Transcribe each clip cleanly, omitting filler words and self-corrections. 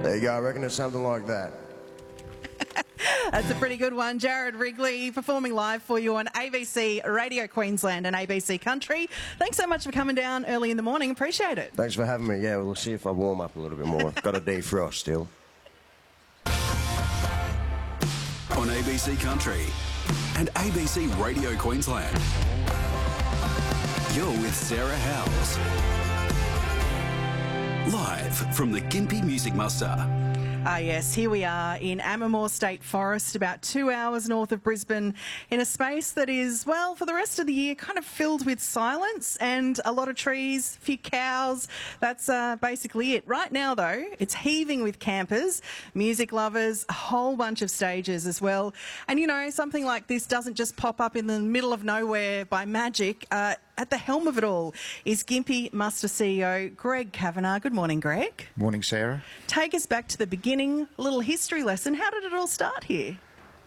There you go. I reckon it's something like that. That's a pretty good one. Jared Wrigley performing live for you on ABC Radio Queensland and ABC Country. Thanks so much for coming down early in the morning. Appreciate it. Thanks for having me. Yeah, we'll see if I warm up a little bit more. Got a defrost still. On ABC Country and ABC Radio Queensland. You're with Sarah Howells. Live from the Gympie Music Muster. Yes, here we are in Ammermoor State Forest, about 2 hours north of Brisbane, in a space that is, well, for the rest of the year, kind of filled with silence and a lot of trees, a few cows. That's basically it. Right now, though, it's heaving with campers, music lovers, a whole bunch of stages as well. And, you know, something like this doesn't just pop up in the middle of nowhere by magic. At the helm of it all is Gympie Muster CEO Greg Kavanagh. Good morning, Greg. Morning, Sarah. Take us back to the beginning, a little history lesson. How did it all start here?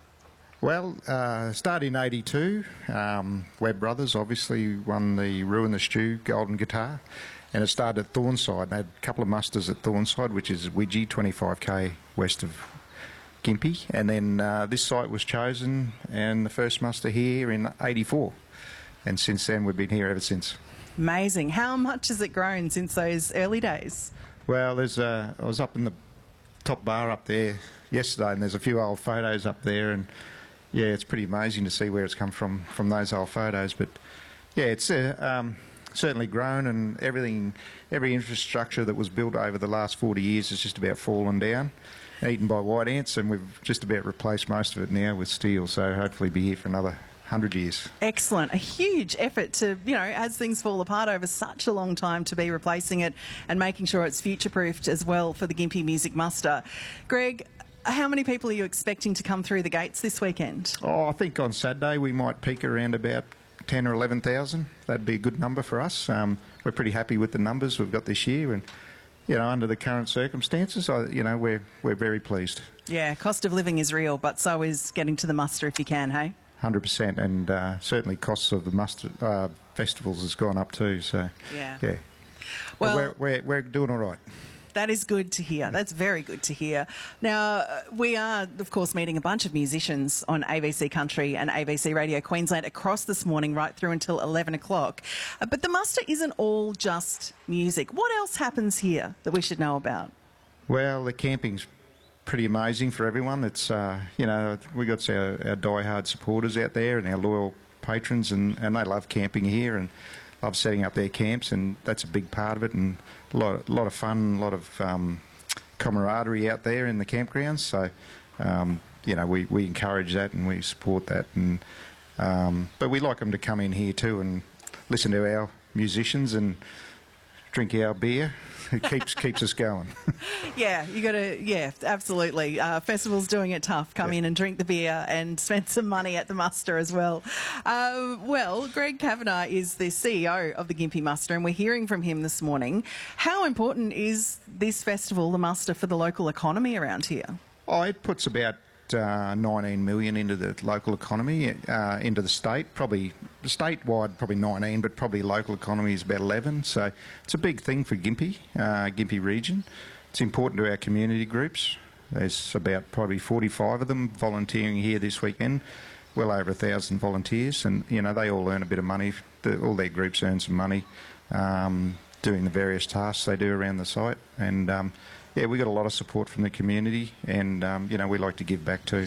Well, started in 82. Webb Brothers obviously won the Ruin the Stew Golden Guitar, and it started at Thornside. They had a couple of musters at Thornside, which is Widgie, 25k west of Gympie, and then this site was chosen, and the first muster here in 84. And since then, we've been here ever since. Amazing. How much has it grown since those early days? Well, I was up in the top bar up there yesterday, and there's a few old photos up there, and yeah, it's pretty amazing to see where it's come from those old photos. But yeah, it's certainly grown, and every infrastructure that was built over the last 40 years has just about fallen down, eaten by white ants, and we've just about replaced most of it now with steel. So hopefully be here for another 100 years. Excellent. A huge effort to, you know, as things fall apart over such a long time, to be replacing it and making sure it's future-proofed as well for the Gympie Music Muster. Greg, how many people are you expecting to come through the gates this weekend? Oh, I think on Saturday we might peak around about 10 or 11,000. That'd be a good number for us. We're pretty happy with the numbers we've got this year, and you know, under the current circumstances, we're very pleased. Yeah, cost of living is real, but so is getting to the muster if you can, hey? 100%, and certainly costs of the muster festivals has gone up too. So yeah. Well, we're doing all right. That is good to hear. That's very good to hear. Now, we are, of course, meeting a bunch of musicians on ABC Country and ABC Radio Queensland across this morning, right through until 11 o'clock. But the muster isn't all just music. What else happens here that we should know about? Well, the camping's pretty amazing for everyone. It's you know, we got our die-hard supporters out there and our loyal patrons, and they love camping here and love setting up their camps, and that's a big part of it, and a lot of fun, a lot of camaraderie out there in the campgrounds. So you know, we encourage that and we support that, and but we like them to come in here too and listen to our musicians and drink our beer. It keeps us going. Yeah, you got to, yeah, absolutely. Festival's doing it tough. Come in and drink the beer and spend some money at the muster as well. Well, Greg Kavanagh is the CEO of the Gympie Muster, and we're hearing from him this morning. How important is this festival, the muster, for the local economy around here? Oh, it puts about 19 million into the local economy, into the state, probably statewide, probably 19, but probably local economy is about 11. So it's a big thing for Gympie region. It's important to our community groups. There's about probably 45 of them volunteering here this weekend, well over 1,000 volunteers, and you know, they all earn a bit of money. All their groups earn some money doing the various tasks they do around the site, and yeah, we got a lot of support from the community, and you know, we like to give back too.